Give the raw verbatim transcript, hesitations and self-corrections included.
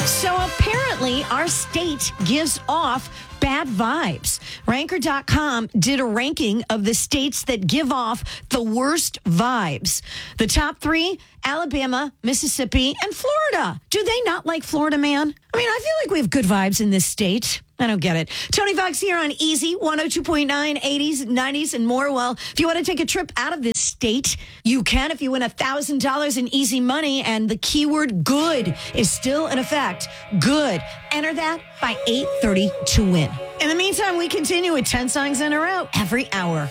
So apparently our state gives off bad vibes. Ranker dot com did a ranking of the states that give off the worst vibes. The top three, Alabama, Mississippi, and Florida. Do they not like Florida, man? I mean, I feel like we have good vibes in this state. I don't get it. Tony Fox here on Easy, one oh two point nine, eighties, nineties, and more. Well, if you want to take a trip out of this state, you can if you win one thousand dollars in easy money, and the keyword good is still in effect. Good. Enter that by eight thirty to win. In the meantime, we continue with ten songs in a row every hour.